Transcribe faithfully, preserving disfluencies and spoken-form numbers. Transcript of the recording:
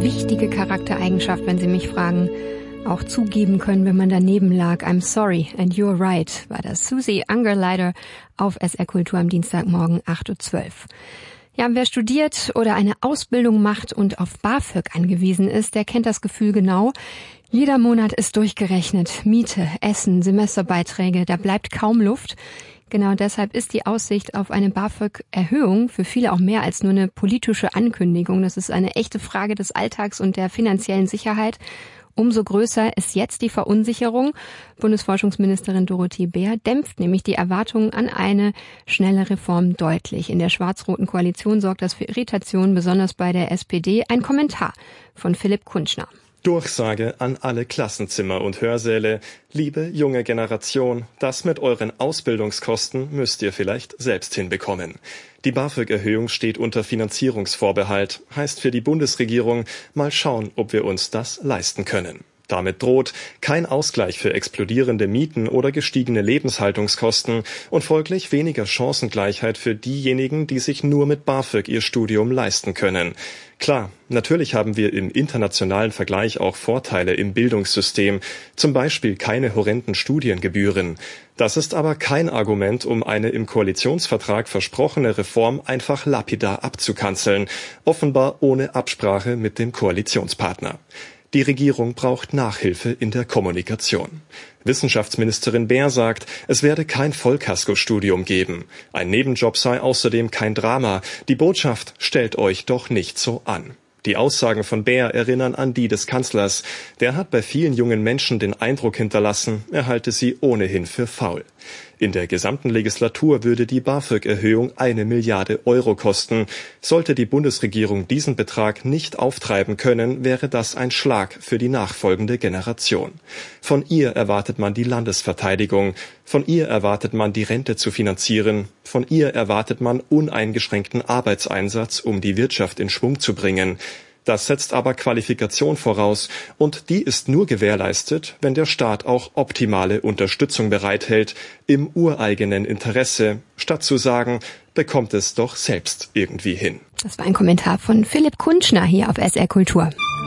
wichtige Charaktereigenschaft, wenn Sie mich fragen. Auch zugeben können, wenn man daneben lag. I'm sorry and you're right, war das Susi Ungerleider auf S R Kultur am Dienstagmorgen acht Uhr zwölf. Ja, wer studiert oder eine Ausbildung macht und auf BAföG angewiesen ist, der kennt das Gefühl genau. Jeder Monat ist durchgerechnet. Miete, Essen, Semesterbeiträge, da bleibt kaum Luft. Genau deshalb ist die Aussicht auf eine BAföG-Erhöhung für viele auch mehr als nur eine politische Ankündigung. Das ist eine echte Frage des Alltags und der finanziellen Sicherheit. Umso größer ist jetzt die Verunsicherung. Bundesforschungsministerin Dorothee Bär dämpft nämlich die Erwartungen an eine schnelle Reform deutlich. In der schwarz-roten Koalition sorgt das für Irritation, besonders bei der S P D. Ein Kommentar von Philipp Kunschner. Durchsage an alle Klassenzimmer und Hörsäle. Liebe junge Generation, das mit euren Ausbildungskosten müsst ihr vielleicht selbst hinbekommen. Die BAföG-Erhöhung steht unter Finanzierungsvorbehalt, heißt für die Bundesregierung, mal schauen, ob wir uns das leisten können. Damit droht kein Ausgleich für explodierende Mieten oder gestiegene Lebenshaltungskosten und folglich weniger Chancengleichheit für diejenigen, die sich nur mit BAföG ihr Studium leisten können. Klar, natürlich haben wir im internationalen Vergleich auch Vorteile im Bildungssystem, zum Beispiel keine horrenden Studiengebühren. Das ist aber kein Argument, um eine im Koalitionsvertrag versprochene Reform einfach lapidar abzukanzeln, offenbar ohne Absprache mit dem Koalitionspartner. Die Regierung braucht Nachhilfe in der Kommunikation. Wissenschaftsministerin Bär sagt, es werde kein Vollkaskostudium geben. Ein Nebenjob sei außerdem kein Drama. Die Botschaft: stellt euch doch nicht so an. Die Aussagen von Bär erinnern an die des Kanzlers. Der hat bei vielen jungen Menschen den Eindruck hinterlassen, er halte sie ohnehin für faul. In der gesamten Legislatur würde die BAföG-Erhöhung eine Milliarde Euro kosten. Sollte die Bundesregierung diesen Betrag nicht auftreiben können, wäre das ein Schlag für die nachfolgende Generation. Von ihr erwartet man die Landesverteidigung. Von ihr erwartet man, die Rente zu finanzieren. Von ihr erwartet man uneingeschränkten Arbeitseinsatz, um die Wirtschaft in Schwung zu bringen. Das setzt aber Qualifikation voraus, und die ist nur gewährleistet, wenn der Staat auch optimale Unterstützung bereithält, im ureigenen Interesse, statt zu sagen, bekommt es doch selbst irgendwie hin. Das war ein Kommentar von Philipp Kunschner hier auf S R Kultur.